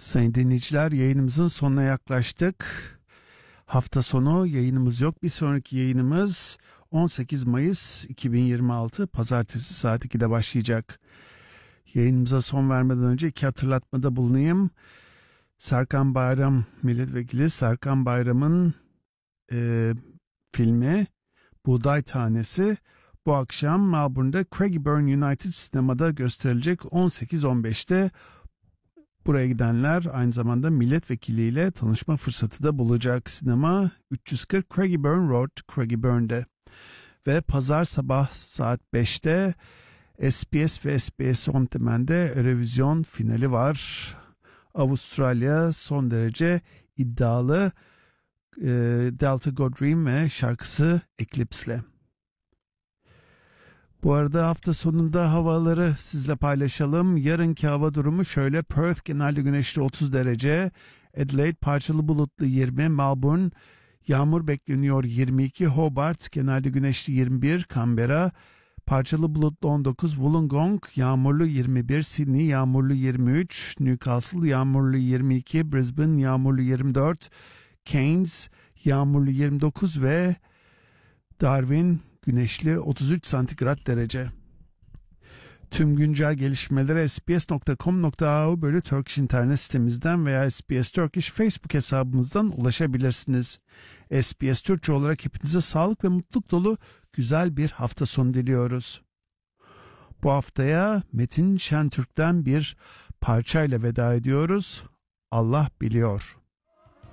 Sayın dinleyiciler, yayınımızın sonuna yaklaştık. Hafta sonu yayınımız yok. Bir sonraki yayınımız 18 Mayıs 2026 Pazartesi saat 2'de başlayacak. Yayınımıza son vermeden önce iki hatırlatmada bulunayım. Serkan Bayram, milletvekili Serkan Bayram'ın filmi Buğday Tanesi bu akşam Melbourne'de Craigieburn United Sinema'da gösterilecek 18.15'te. Buraya gidenler aynı zamanda milletvekiliyle tanışma fırsatı da bulacak. Sinema 340 Craigieburn Road, Craigieburn'de. Ve pazar sabah saat 5'te SBS ve SBS On Demand'de Eurovision finali var. Avustralya son derece iddialı Delta Goddream ve şarkısı Eclipse'le. Bu arada hafta sonunda havaları sizle paylaşalım. Yarınki hava durumu şöyle: Perth genelde güneşli 30 derece, Adelaide parçalı bulutlu 20, Melbourne yağmur bekleniyor 22, Hobart genelde güneşli 21, Canberra parçalı bulutlu 19, Wollongong yağmurlu 21, Sydney yağmurlu 23, Newcastle yağmurlu 22, Brisbane yağmurlu 24, Cairns yağmurlu 29 ve Darwin güneşli 33 santigrat derece. Tüm güncel gelişmelere sbs.com.au/Turkish internet sitemizden veya SBS Turkish Facebook hesabımızdan ulaşabilirsiniz. SBS Türkçe olarak hepinize sağlık ve mutluluk dolu güzel bir hafta sonu diliyoruz. Bu haftaya Metin Şentürk'ten bir parçayla veda ediyoruz. Allah biliyor.